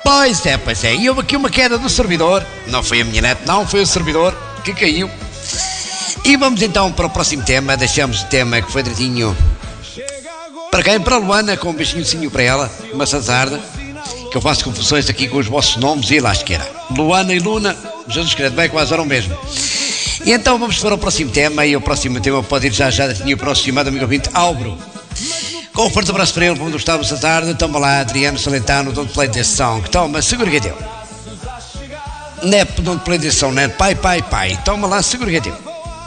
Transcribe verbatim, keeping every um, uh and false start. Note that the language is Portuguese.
Pois é, pois é. E houve aqui uma queda do servidor. Não foi a minha net, não, foi o servidor que caiu. E vamos então para o próximo tema. Deixamos o tema que foi direitinho. Para quem? Para a Luana, com um beijinho para ela. Uma sazarda. Que eu faço confusões aqui com os vossos nomes e lasqueira. Luana e Luna. Jesus credo, bem, quase eram mesmo. E então vamos para o próximo tema. E o próximo tema pode ir já já direitinho para o estimado amigo ouvinte Álvaro. Com um forte abraço para ele, onde estava essa tarde. Toma lá, Adriano Salentano, don't play this song. Toma, segura que é teu. Nep, don't play this song, né? Pai, pai, pai. Toma lá, segura que é teu.